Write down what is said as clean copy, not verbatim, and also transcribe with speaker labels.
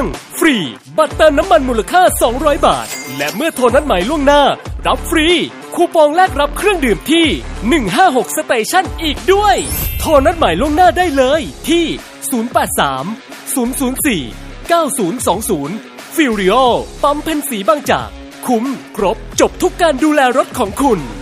Speaker 1: รื่องฟรีบัตรเติมน้ำมันมูลค่า200 บาทและเมื่อโทรนัดหมายล่วงหน้ารับฟรีคูปองแลกรับเครื่องดื่มที่156 Station อีกด้วยโทรนัดหมายล่วงหน้าได้เลยที่083 004 9020 ฟิวริโอปั๊มเพนสีบางจากคุ้มครบจบทุกการดูแลรถของคุณ